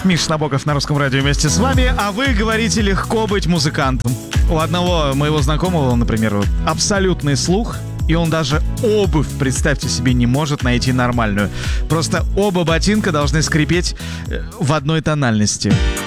Миша Набоков на Русском радио вместе с вами. А вы говорите, легко быть музыкантом. У одного моего знакомого, например, вот, абсолютный слух, и он даже обувь, представьте себе, не может найти нормальную. Просто оба ботинка должны скрипеть в одной тональности.